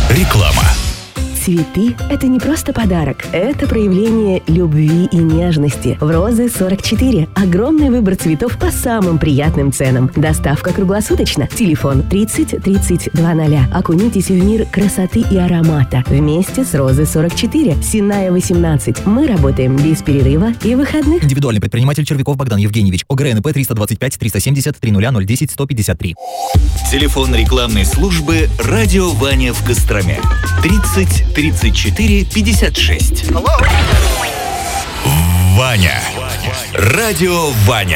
Реклама. Цветы – это не просто подарок, это проявление любви и нежности. В «Розы 44» огромный выбор цветов по самым приятным ценам. Доставка круглосуточно. Телефон 30 30 00. Окунитесь в мир красоты и аромата. Вместе с «Розы 44», Сенная 18. Мы работаем без перерыва и выходных. Индивидуальный предприниматель Червяков Богдан Евгеньевич. ОГРНП 325 370 300 010 153. Телефон рекламной службы «Радио Ваня» в Костроме. 30 34 56. Ваня. Радио Ваня.